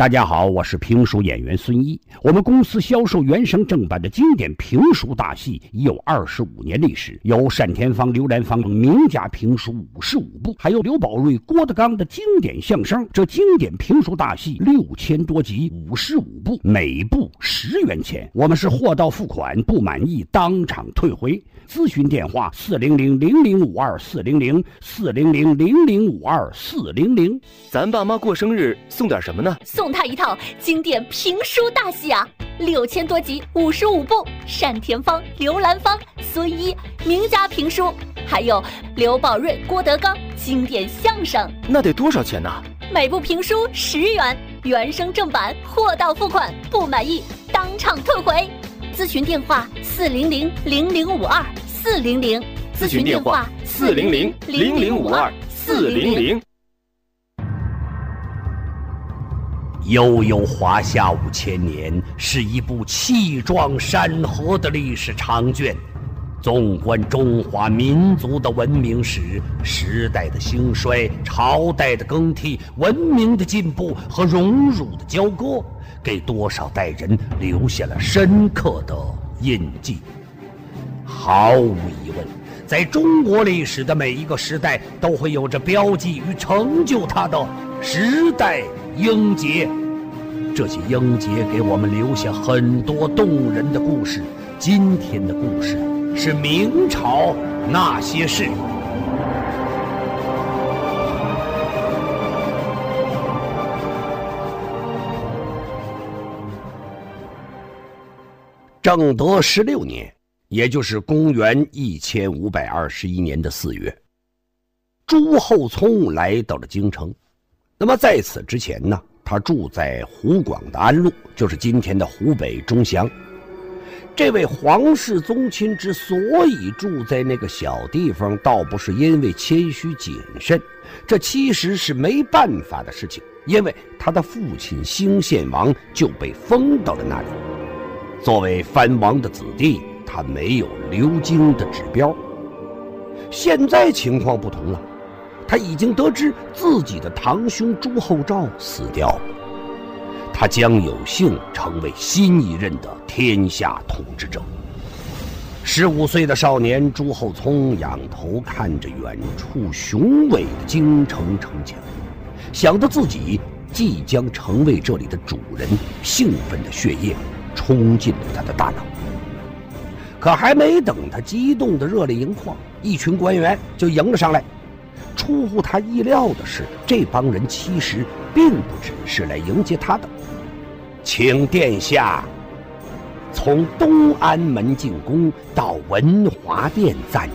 大家好，我是评书演员孙一。我们公司销售原声正版的经典评书大戏已有25年历史，有单田芳、刘兰芳等名家评书55部，还有刘宝瑞、郭德纲的经典相声。这经典评书大戏6000多集，55部，每部10元钱。我们是货到付款，不满意当场退回。咨询电话400-0052-400，400-0052-400。 咱爸妈过生日送点什么呢？ 送他一套经典评书大戏啊，6000多集，55部，单田芳、刘兰芳、孙一名家评书，还有刘宝瑞、郭德纲经典相声。 那得多少钱呢？ 每部评书10元，原声正版，货到付款，不满意当场退回。咨询电话400-0052-400， 咨询电话400-0052-400。 悠悠华夏5000年是一部气壮山河的历史长卷，纵观中华民族的文明史，时代的兴衰，朝代的更替，文明的进步和荣辱的交割，给多少代人留下了深刻的印记。毫无疑问，在中国历史的每一个时代都会有着标记与成就它的时代英杰。这些英杰给我们留下很多动人的故事。今天的故事是明朝那些事。正德16年，也就是公元1521年的4月，朱厚熜来到了京城。那么在此之前呢，他住在湖广的安陆，就是今天的湖北钟祥。这位皇室宗亲之所以住在那个小地方，倒不是因为谦虚谨慎，这其实是没办法的事情，因为他的父亲兴献王就被封到了那里。作为藩王的子弟，他没有留京的指标。现在情况不同了，他已经得知自己的堂兄朱厚照死掉了，他将有幸成为新一任的天下统治者。15岁的少年朱厚熜仰头看着远处雄伟的京城城墙，想到自己即将成为这里的主人，兴奋的血液冲进了他的大脑。可还没等他激动的热泪盈眶，一群官员就迎了上来。出乎他意料的是，这帮人其实并不只是来迎接他的，请殿下从东安门进宫到文华殿暂